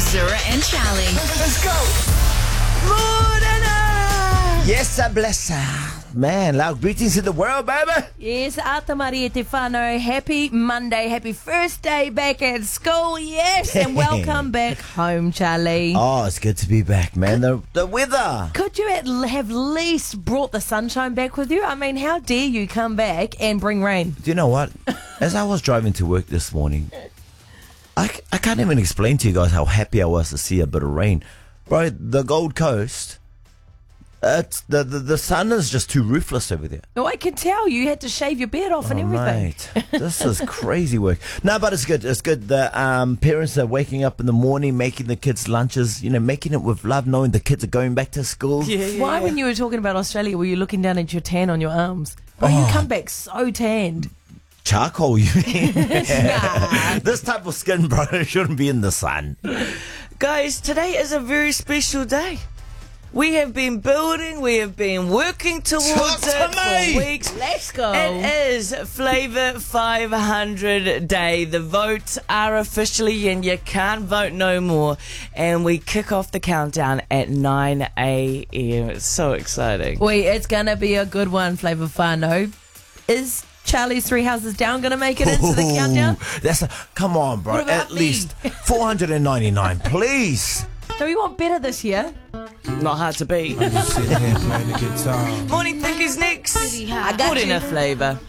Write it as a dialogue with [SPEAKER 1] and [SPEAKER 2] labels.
[SPEAKER 1] Zura and Charlie.
[SPEAKER 2] Let's go.
[SPEAKER 3] Morena!
[SPEAKER 2] Yes, bless her. Man, loud greetings to the world, baby.
[SPEAKER 3] Yes, Ata Maria Tefano. Happy Monday. Happy first day back at school. Yes, and welcome back home, Charlie.
[SPEAKER 2] Oh, it's good to be back, man. The weather.
[SPEAKER 3] Could you have least brought the sunshine back with you? I mean, how dare you come back and bring rain?
[SPEAKER 2] Do you know what? As I was driving to work this morning, I can't even explain to you guys how happy I was to see a bit of rain. Bro, the Gold Coast, it's the sun is just too ruthless over there.
[SPEAKER 3] Oh, I can tell. You had to shave your beard off and everything.
[SPEAKER 2] Mate, this is crazy work. No, but it's good. It's good. The parents are waking up in the morning, making the kids lunches, making it with love, knowing the kids are going back to school.
[SPEAKER 3] Why, when you were talking about Australia, were you looking down at your tan on your arms? Bro, you come back so tanned.
[SPEAKER 2] Charcoal, you mean?
[SPEAKER 3] Nah.
[SPEAKER 2] This type of skin, bro, shouldn't be in the sun.
[SPEAKER 4] Guys, today is a very special day. We have been building, we have been working towards it for weeks.
[SPEAKER 3] Let's go.
[SPEAKER 4] It is Flavour 500 Day. The votes are officially in. You can't vote no more. And we kick off the countdown at 9 a.m. It's so exciting.
[SPEAKER 3] Wait, it's going to be a good one, Flavour Fano. Is Charlie's Three Houses Down going to make it into the countdown?
[SPEAKER 2] Come on, bro.
[SPEAKER 3] What about
[SPEAKER 2] At least 499, please.
[SPEAKER 3] Do we want better this year?
[SPEAKER 4] Not hard to beat.
[SPEAKER 5] Sitting here playing the guitar.
[SPEAKER 4] Morning Thinkers next.
[SPEAKER 3] I got
[SPEAKER 4] Put in
[SPEAKER 3] you.
[SPEAKER 4] a flavour.